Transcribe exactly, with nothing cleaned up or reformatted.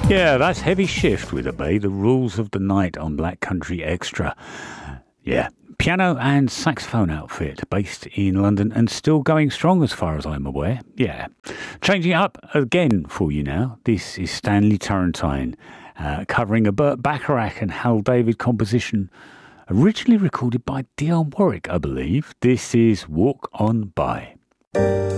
Yeah, that's Heavy Shift with Obey the Rules of the Night on Black Country Extra. Yeah, piano and saxophone outfit based in London and still going strong as far as I'm aware. Yeah. Changing it up again for you now. This is Stanley Turrentine uh, covering a Burt Bacharach and Hal David composition originally recorded by Dionne Warwick, I believe. This is Walk On By.